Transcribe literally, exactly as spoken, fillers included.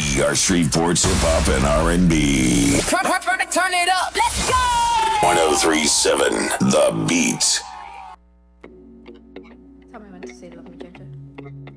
We are Shreveport's hip hop and R and B. Turn it up. Let's go. one oh three point seven The Beat. Tell me when to say love me, Jojo.